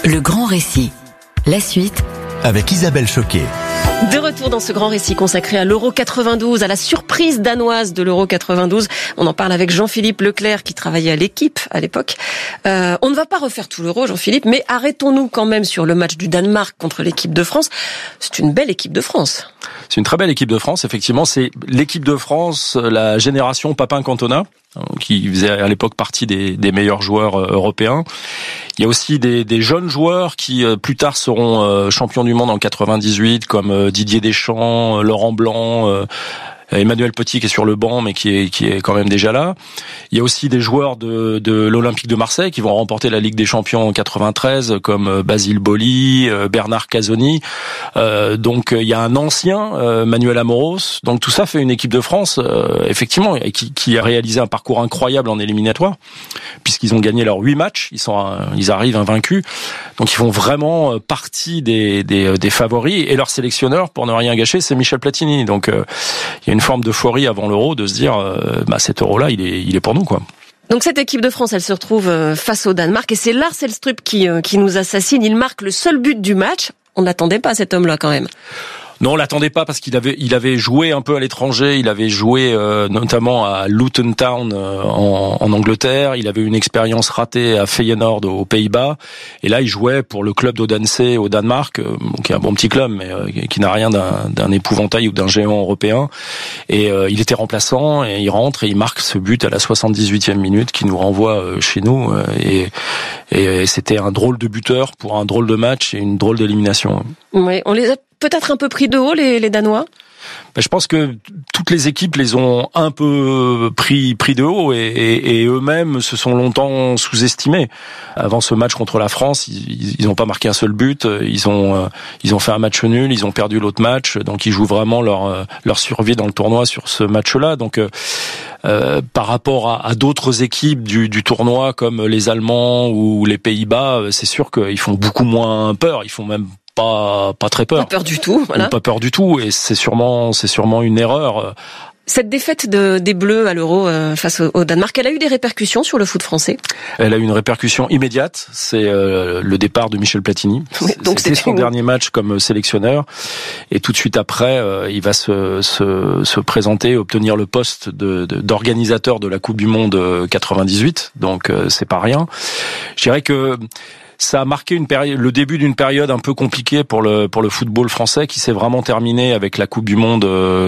Le grand récit. La suite avec Isabelle Choquet. De retour dans ce grand récit consacré à l'Euro 92, à la surprise danoise de l'Euro 92. On en parle avec Jean-Philippe Leclerc qui travaillait à l'équipe à l'époque. On ne va pas refaire tout l'Euro, Jean-Philippe, mais arrêtons-nous quand même sur le match du Danemark contre l'équipe de France. C'est une belle équipe de France. C'est une très belle équipe de France, effectivement. C'est l'équipe de France, la génération Papin-Cantona, qui faisait à l'époque partie des meilleurs joueurs européens. Il y a aussi des jeunes joueurs qui plus tard seront champions du monde en 98, comme Didier Deschamps, Laurent Blanc, Emmanuel Petit qui est sur le banc mais qui est quand même déjà là. Il y a aussi des joueurs de l'Olympique de Marseille qui vont remporter la Ligue des Champions en 93 comme Basile Boli, Bernard Casoni. Donc il y a un ancien Manuel Amoros. Donc tout ça fait une équipe de France effectivement qui a réalisé un parcours incroyable en éliminatoire puisqu'ils ont gagné leurs 8 matchs, ils arrivent invaincus. Donc ils font vraiment partie des favoris et leur sélectionneur pour ne rien gâcher, c'est Michel Platini. Donc il y a une forme d'euphorie avant l'Euro de se dire cet Euro-là, il est pour nous, quoi. Donc cette équipe de France, elle se retrouve face au Danemark et c'est Lars Elstrup qui nous assassine. Il marque le seul but du match. On n'attendait pas cet homme-là quand même. Non, on l'attendait pas parce qu'il avait joué un peu à l'étranger. Il avait joué notamment à Luton Town en Angleterre. Il avait une expérience ratée à Feyenoord aux Pays-Bas. Et là, il jouait pour le club d'Odense au Danemark, qui est un bon petit club, mais qui n'a rien d'un épouvantail ou d'un géant européen. Et il était remplaçant et il rentre et il marque ce but à la 78e minute qui nous renvoie chez nous. Et c'était un drôle de buteur pour un drôle de match et une drôle d'élimination. Oui, on les a peut-être un peu pris de haut, les Danois. Je pense que toutes les équipes les ont un peu pris de haut et eux-mêmes se sont longtemps sous-estimés. Avant ce match contre la France, ils n'ont pas marqué un seul but. Ils ont fait un match nul. Ils ont perdu l'autre match. Donc ils jouent vraiment leur survie dans le tournoi sur ce match-là. Donc par rapport à d'autres équipes du tournoi comme les Allemands ou les Pays-Bas, c'est sûr qu'ils font beaucoup moins peur. Ils font même pas très peur. Pas peur du tout, voilà. Pas peur du tout, et c'est sûrement une erreur. Cette défaite des Bleus à l'Euro face au Danemark, elle a eu des répercussions sur le foot français? Elle a eu une répercussion immédiate, c'est le départ de Michel Platini. Oui, donc c'était son dernier match comme sélectionneur, et tout de suite après, il va se présenter, obtenir le poste d'organisateur de la Coupe du Monde 98, donc c'est pas rien. Je dirais que ça a marqué le début d'une période un peu compliquée pour le football français qui s'est vraiment terminé avec la Coupe du Monde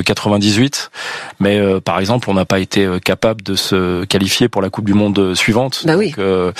98. Mais par exemple, on n'a pas été capable de se qualifier pour la Coupe du Monde suivante. Bah oui. Donc,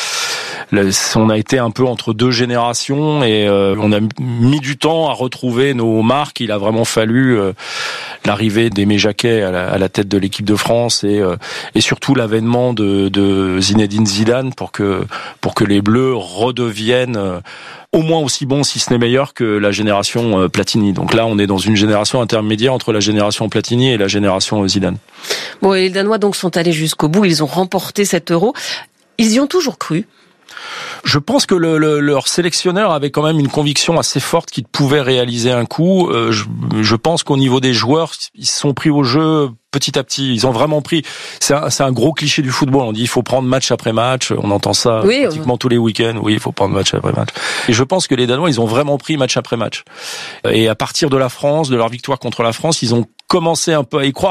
on a été un peu entre deux générations et on a mis du temps à retrouver nos marques. Il a vraiment fallu l'arrivée d'Aimé Jacquet à la tête de l'équipe de France et surtout l'avènement de Zinedine Zidane pour que les Bleus redeviennent au moins aussi bons, si ce n'est meilleur que la génération Platini. Donc là, on est dans une génération intermédiaire entre la génération Platini et la génération Zidane. Bon, et les Danois donc sont allés jusqu'au bout. Ils ont remporté cet Euro. Ils y ont toujours cru. Je pense que leur sélectionneur avait quand même une conviction assez forte qu'ils pouvaient réaliser un coup. Je pense qu'au niveau des joueurs, ils se sont pris au jeu petit à petit. Ils ont vraiment pris. C'est un gros cliché du football. On dit il faut prendre match après match. On entend ça pratiquement tous les week-ends. Oui, il faut prendre match après match. Et je pense que les Danois, ils ont vraiment pris match après match. Et à partir de la France, de leur victoire contre la France, ils ont commencé un peu à y croire.